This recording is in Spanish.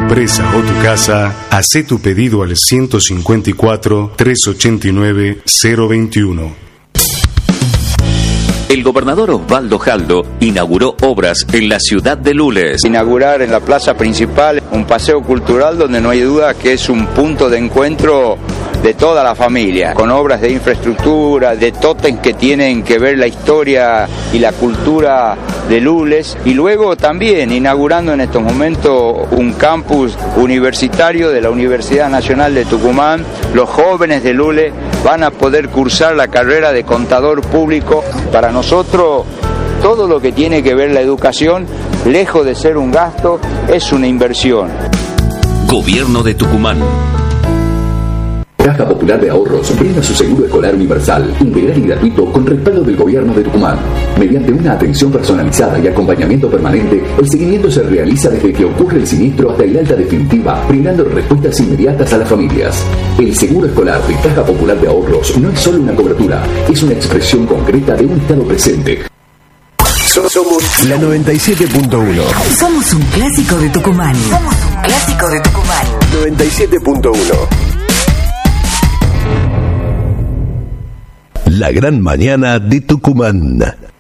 empresa o tu casa, hacé tu pedido al 154-389-021. El gobernador Osvaldo Jaldo inauguró obras en la ciudad de Lules. Inaugurar en la plaza principal un paseo cultural donde no hay duda que es un punto de encuentro de toda la familia, con obras de infraestructura, de tótems que tienen que ver la historia y la cultura de Lules, y luego también inaugurando en estos momentos un campus universitario de la Universidad Nacional de Tucumán. Los jóvenes de Lules van a poder cursar la carrera de contador público. Para nosotros todo lo que tiene que ver la educación, lejos de ser un gasto, es una inversión. Gobierno de Tucumán. Caja Popular de Ahorros brinda su seguro escolar universal, integral y gratuito con respaldo del Gobierno de Tucumán. Mediante una atención personalizada y acompañamiento permanente, el seguimiento se realiza desde que ocurre el siniestro hasta el alta definitiva, brindando respuestas inmediatas a las familias. El seguro escolar de Caja Popular de Ahorros no es solo una cobertura, es una expresión concreta de un Estado presente. Somos la 97.1. Somos un clásico de Tucumán. Somos un clásico de Tucumán. 97.1. La gran mañana de Tucumán.